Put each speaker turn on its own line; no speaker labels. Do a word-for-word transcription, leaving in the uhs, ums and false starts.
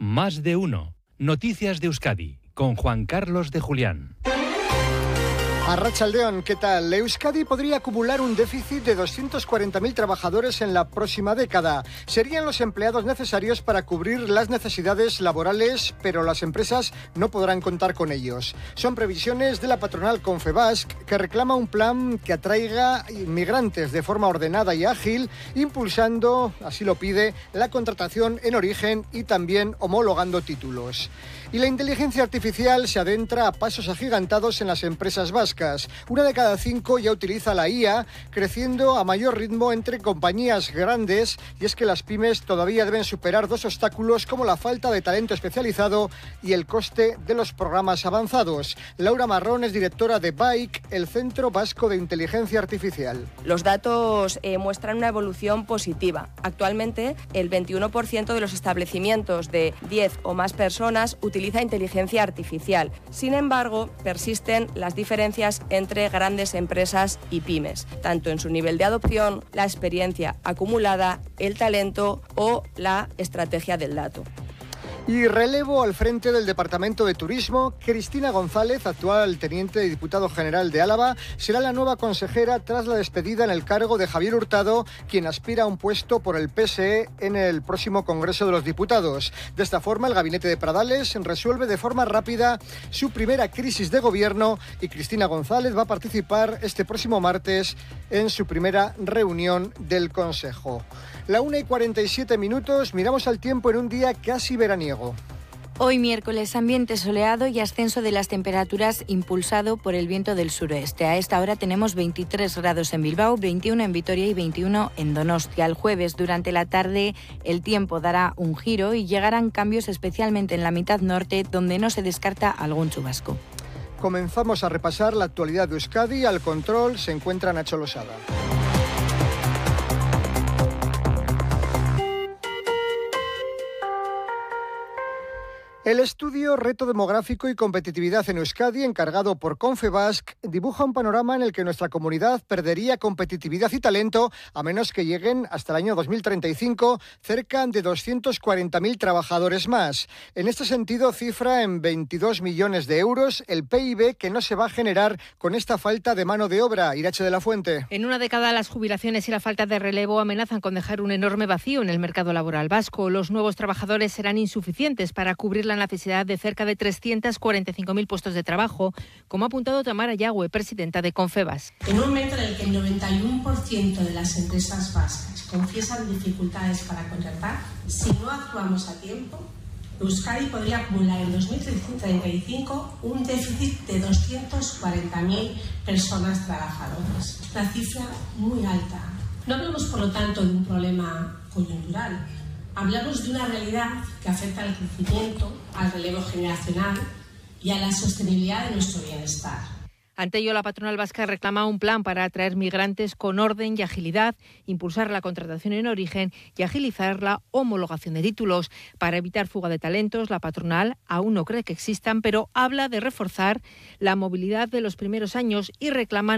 Más de uno. Noticias de Euskadi, con Juan Carlos de Julián.
Arratsaldeon, ¿qué tal? Euskadi podría acumular un déficit de doscientos cuarenta mil trabajadores en la próxima década. Serían los empleados necesarios para cubrir las necesidades laborales, pero las empresas no podrán contar con ellos. Son previsiones de la patronal Confebask, que reclama un plan que atraiga inmigrantes de forma ordenada y ágil, impulsando, así lo pide, la contratación en origen y también homologando títulos. Y la inteligencia artificial se adentra a pasos agigantados en las empresas vascas. Una de cada cinco ya utiliza la I A, creciendo a mayor ritmo entre compañías grandes, y es que las pymes todavía deben superar dos obstáculos como la falta de talento especializado y el coste de los programas avanzados. Laura Marrón es directora de B A I C, el Centro Vasco de Inteligencia Artificial.
Los datos eh, muestran una evolución positiva. Actualmente, el veintiuno por ciento de los establecimientos de diez o más personas utilizan utiliza inteligencia artificial. Sin embargo, persisten las diferencias entre grandes empresas y pymes, tanto en su nivel de adopción, la experiencia acumulada, el talento o la estrategia del dato.
Y relevo al frente del Departamento de Turismo. Cristina González, actual teniente de diputado general de Álava, será la nueva consejera tras la despedida en el cargo de Javier Hurtado, quien aspira a un puesto por el P S E en el próximo Congreso de los Diputados. De esta forma, el gabinete de Pradales resuelve de forma rápida su primera crisis de gobierno y Cristina González va a participar este próximo martes en su primera reunión del Consejo. La una y cuarenta y siete minutos, miramos al tiempo en un día casi veraniego.
Hoy miércoles, ambiente soleado y ascenso de las temperaturas impulsado por el viento del suroeste. A esta hora tenemos veintitrés grados en Bilbao, veintiuno en Vitoria y veintiuno en Donostia. El jueves, durante la tarde, el tiempo dará un giro y llegarán cambios especialmente en la mitad norte, donde no se descarta algún chubasco.
Comenzamos a repasar la actualidad de Euskadi. Al control se encuentra Nacho Losada. El estudio Reto Demográfico y Competitividad en Euskadi, encargado por Confebask, dibuja un panorama en el que nuestra comunidad perdería competitividad y talento a menos que lleguen hasta el año dos mil treinta y cinco cerca de doscientos cuarenta mil trabajadores más. En este sentido, cifra en veintidós millones de euros el P I B que no se va a generar con esta falta de mano de obra. Irache de la Fuente.
En una década, las jubilaciones y la falta de relevo amenazan con dejar un enorme vacío en el mercado laboral vasco. Los nuevos trabajadores serán insuficientes para cubrir la necesidad de cerca de trescientos cuarenta y cinco mil puestos de trabajo, como ha apuntado Tamara Yagüe, presidenta de Confebask.
En un momento en el que el noventa y uno por ciento de las empresas vascas confiesan dificultades para contratar, si no actuamos a tiempo, Euskadi podría acumular en dos mil treinta y cinco un déficit de doscientas cuarenta mil personas trabajadoras. Una cifra muy alta. No hablamos, por lo tanto, de un problema coyuntural. Hablamos de una realidad que afecta al crecimiento, al relevo generacional y a la sostenibilidad de nuestro bienestar.
Ante ello, la patronal vasca reclama un plan para atraer migrantes con orden y agilidad, impulsar la contratación en origen y agilizar la homologación de títulos. Para evitar fuga de talentos, la patronal aún no cree que existan, pero habla de reforzar la movilidad de los primeros años y reclaman